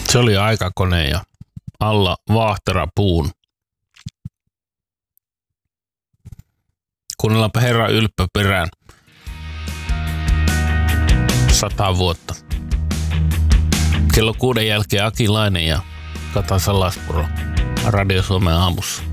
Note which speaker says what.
Speaker 1: Se oli aikakone ja alla vaahterapuun. Kuunnellaanpa Herra Ylppö perään 100 vuotta. Kello 6 jälkeen Aki Laine ja Kata Salaspuro Radio Suomen aamussa.